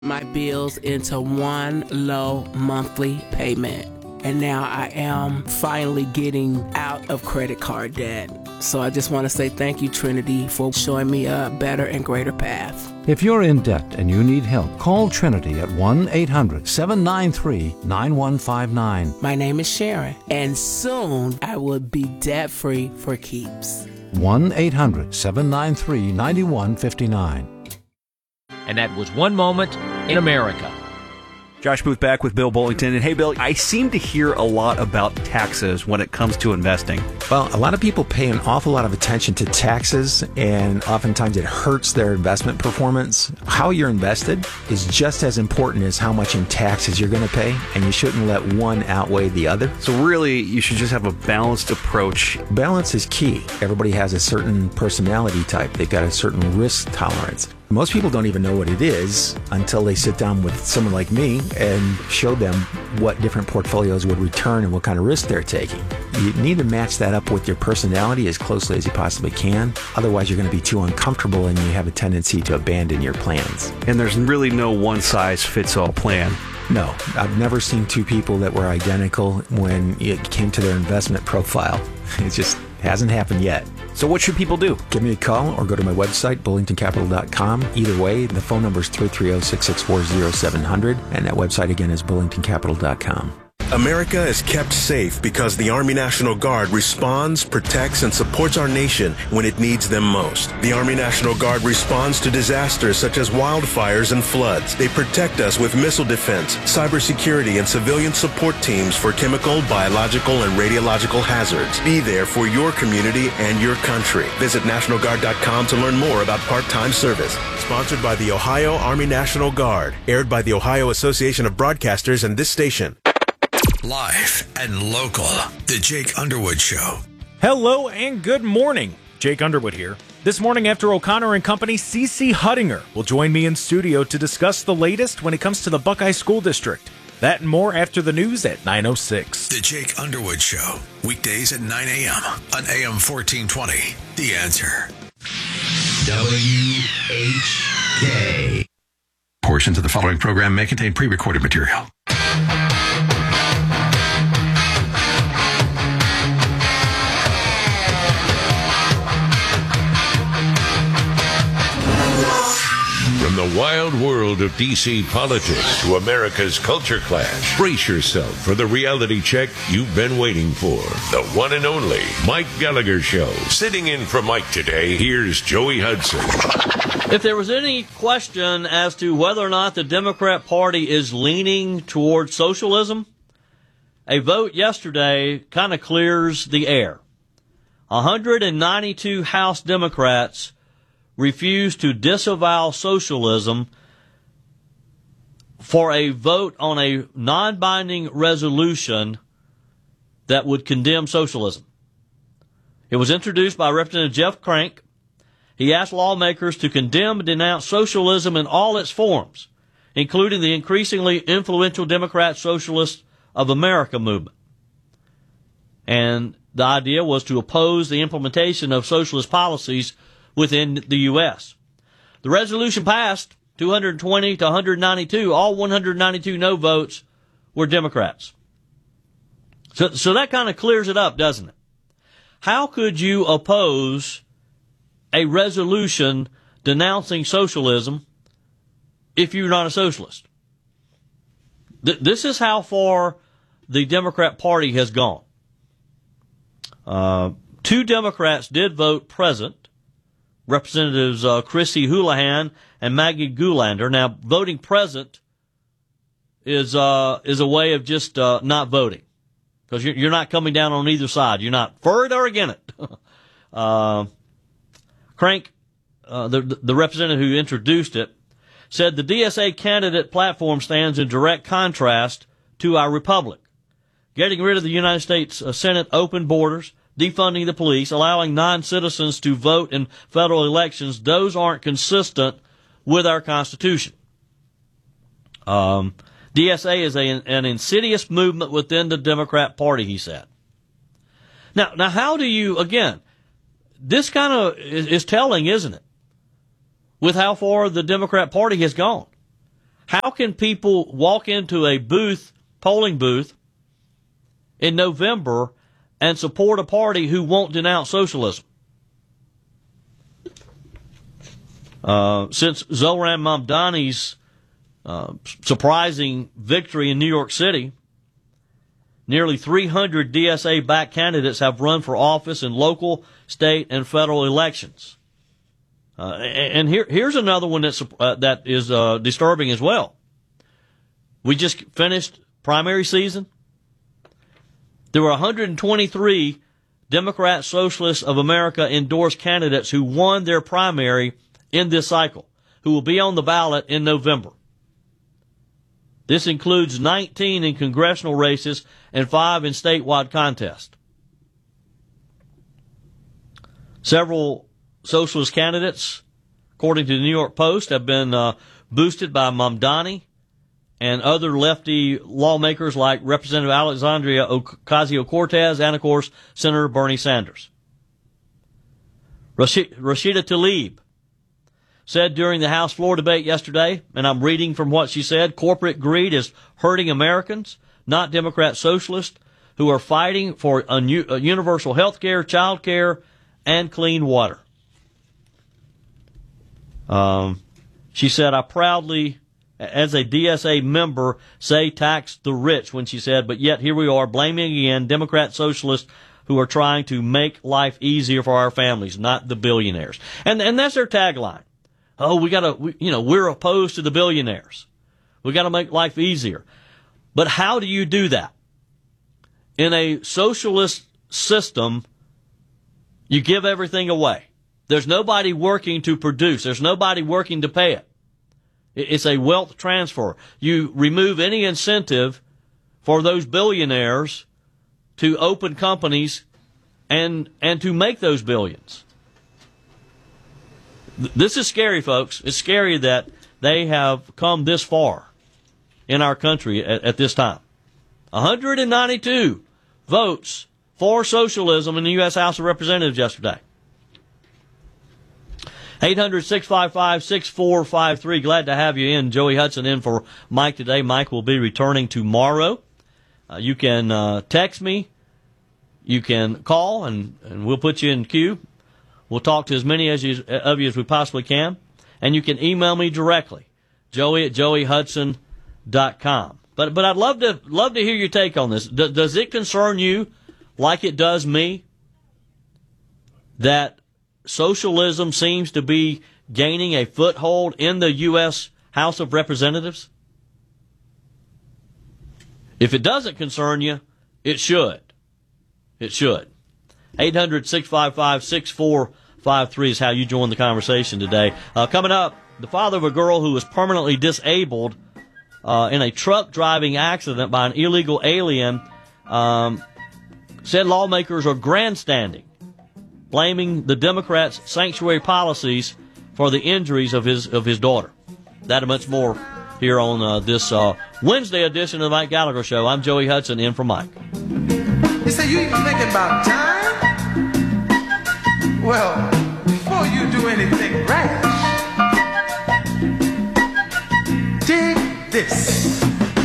my bills into one low monthly payment. And now I am finally getting out of credit card debt. So I just want to say thank you, Trinity, for showing me a better and greater path. If you're in debt and you need help, call Trinity at 1-800-793-9159. My name is Sharon, and soon I will be debt-free for keeps. 1-800-793-9159. And that was One Moment in America. Josh Booth back with Bill Bullington. And hey, Bill, I seem to hear a lot about taxes when it comes to investing. Well, a lot of people pay an awful lot of attention to taxes, and oftentimes it hurts their investment performance. How you're invested is just as important as how much in taxes you're going to pay, and you shouldn't let one outweigh the other. So really, you should just have a balanced approach. Balance is key. Everybody has a certain personality type. They've got a certain risk tolerance. Most people don't even know what it is until they sit down with someone like me and show them what different portfolios would return and what kind of risk they're taking. You need to match that up with your personality as closely as you possibly can. Otherwise, you're going to be too uncomfortable and you have a tendency to abandon your plans. And there's really no one-size-fits-all plan. No, I've never seen two people that were identical when it came to their investment profile. It just hasn't happened yet. So what should people do? Give me a call or go to my website, bullingtoncapital.com. Either way, the phone number is 330-664-0700, and that website again is bullingtoncapital.com. America is kept safe because the Army National Guard responds, protects, and supports our nation when it needs them most. The Army National Guard responds to disasters such as wildfires and floods. They protect us with missile defense, cybersecurity, and civilian support teams for chemical, biological, and radiological hazards. Be there for your community and your country. Visit NationalGuard.com to learn more about part-time service. Sponsored by the Ohio Army National Guard. Aired by the Ohio Association of Broadcasters and this station. Live and local. The Jake Underwood Show. Hello and good morning. Jake Underwood here. This morning after O'Connor and Company, CC Huttinger will join me in studio to discuss the latest when it comes to the Buckeye School District. That and more after the news at 9:06. The Jake Underwood Show. Weekdays at 9 a.m. on AM 1420. The Answer. WHK. Portions of the following program may contain pre-recorded material. From the wild world of D.C. politics to America's culture clash, brace yourself for the reality check you've been waiting for. The one and only Mike Gallagher Show. Sitting in for Mike today, here's Joey Hudson. If there was any question as to whether or not the Democrat Party is leaning towards socialism, a vote yesterday kind of clears the air. 192 House Democrats refused to disavow socialism for a vote on a non-binding resolution that would condemn socialism. It was introduced by Representative Jeff Crank. He asked lawmakers to condemn and denounce socialism in all its forms, including the increasingly influential Democrat Socialists of America movement. And the idea was to oppose the implementation of socialist policies within the U.S. The resolution passed 220 to 192. All 192 no votes were Democrats. So that kind of clears it up, doesn't it? How could you oppose a resolution denouncing socialism if you're not a socialist? This is how far the Democrat Party has gone. Two Democrats did vote present. Representatives Chrissy Houlihan and Maggie Goulander. Now, voting present is a way of just not voting, because you're not coming down on either side. You're not for it or against it. Crank, the representative who introduced it, said the DSA candidate platform stands in direct contrast to our republic. Getting rid of the United States Senate open borders, defunding the police, allowing non-citizens to vote in federal elections, those aren't consistent with our Constitution. DSA is an insidious movement within the Democrat Party, he said. Now, how do you, again, this kind of is telling, isn't it, with how far the Democrat Party has gone? How can people walk into a polling booth in November and support a party who won't denounce socialism? Since Zohran Mamdani's surprising victory in New York City, nearly 300 DSA-backed candidates have run for office in local, state, and federal elections. And here's another one that is disturbing as well. We just finished primary season. There were 123 Democrat Socialists of America endorsed candidates who won their primary in this cycle, who will be on the ballot in November. This includes 19 in congressional races and 5 in statewide contests. Several socialist candidates, according to the New York Post, have been boosted by Mamdani and other lefty lawmakers like Representative Alexandria Ocasio-Cortez and, of course, Senator Bernie Sanders. Rashida Tlaib said during the House floor debate yesterday, and I'm reading from what she said, corporate greed is hurting Americans, not Democrat socialists, who are fighting for universal health care, child care, and clean water. She said, I proudly, as a DSA member, say tax the rich, when she said, but yet here we are blaming again Democrat socialists who are trying to make life easier for our families, not the billionaires. And that's their tagline. Oh, we're opposed to the billionaires. We got to make life easier. But how do you do that? In a socialist system, you give everything away. There's nobody working to produce. There's nobody working to pay it. It's a wealth transfer. You remove any incentive for those billionaires to open companies and to make those billions. This is scary, folks. It's scary that they have come this far in our country at this time. 192 votes for socialism in the U.S. House of Representatives yesterday. 800-655-6453. Glad to have you in. Joey Hudson in for Mike today. Mike will be returning tomorrow. You can text me. You can call, and we'll put you in queue. We'll talk to as many of you as we possibly can. And you can email me directly, joey@joeyhudson.com. But I'd love to hear your take on this. Does it concern you like it does me that socialism seems to be gaining a foothold in the U.S. House of Representatives? If it doesn't concern you, it should. It should. 800-655-6453 is how you join the conversation today. Coming up, the father of a girl who was permanently disabled in a truck driving accident by an illegal alien said lawmakers are grandstanding, blaming the Democrats' sanctuary policies for the injuries of his daughter. That and much more here on this Wednesday edition of the Mike Gallagher Show. I'm Joey Hudson in for Mike. You say you even thinking about time? Well, before you do anything rash,